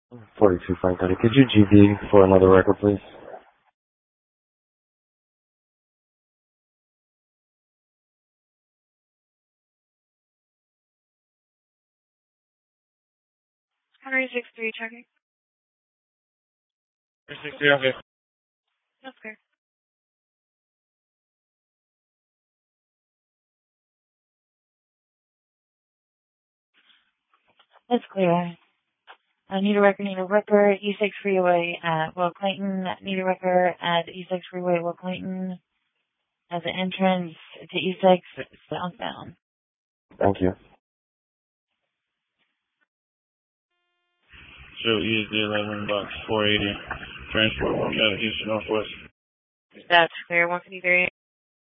42 530. Could you GV for another record, please? Henry 63 checking. 63, okay. That's clear. That's clear. Need a record, E6 Freeway at Will Clayton. Need a record at E6 Freeway, Will Clayton. As an entrance to E6, southbound. Thank you. So easy 11 bucks, 480. Transport, Houston Northwest. That's clear, 153.